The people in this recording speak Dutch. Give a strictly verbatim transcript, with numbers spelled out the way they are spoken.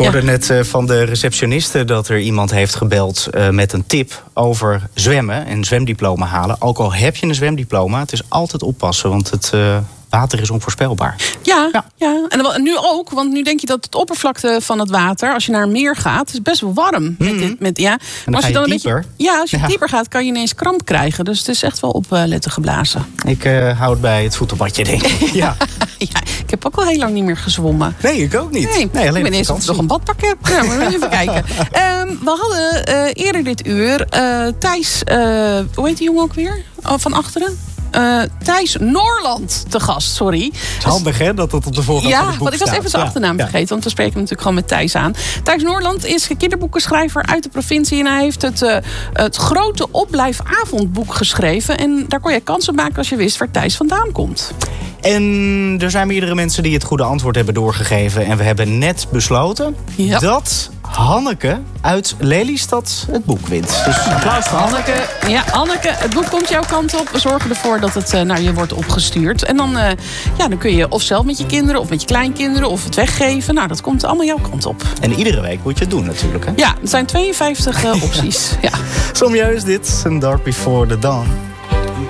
hoorde Ja. net uh, van de receptioniste dat er iemand heeft gebeld uh, met een tip over zwemmen en zwemdiploma halen. Ook al heb je een zwemdiploma, het is altijd oppassen, want het uh, water is onvoorspelbaar. Ja, ja. ja. En nu ook, want nu denk je dat het oppervlakte van het water, als je naar een meer gaat, is best wel warm. Mm. Met dit, met, ja. Maar als je dan een dieper. Beetje, ja, als je ja. dieper gaat, kan je ineens kramp krijgen. Dus het is echt wel op uh, letten geblazen. Ik uh, hou het bij het voetenbadje, denk ik. Ja. Ja, ik heb ook al heel lang niet meer gezwommen. Nee, ik ook niet. Nee, nee alleen ik ben eens of ik nog een badpak heb. Ja, maar even kijken. Um, we hadden uh, eerder dit uur uh, Thijs, uh, hoe heet die jongen ook weer? Oh, van achteren? Uh, Thijs Noorland te gast, sorry. Het is handig, hè, dat dat op de voorkant ja, van het boek want ik was staat. even zijn ja, achternaam ja. vergeten, want we spreken natuurlijk gewoon met Thijs aan. Thijs Noorland is kinderboekenschrijver uit de provincie en hij heeft het, uh, het grote opblijfavondboek geschreven. En daar kon je kans op maken als je wist waar Thijs vandaan komt. En er zijn meerdere mensen die het goede antwoord hebben doorgegeven. En we hebben net besloten ja. dat Hanneke uit Lelystad het boek wint. Dus applaus voor Hanneke. Hanneke. Ja, Hanneke, het boek komt jouw kant op. We zorgen ervoor dat het uh, naar je wordt opgestuurd. En dan, uh, ja, dan kun je of zelf met je kinderen of met je kleinkinderen of het weggeven. Nou, dat komt allemaal jouw kant op. En iedere week moet je het doen natuurlijk, hè? Ja, er zijn tweeënvijftig uh, opties. Ja. Somja is dit, een Dark Before the Dawn.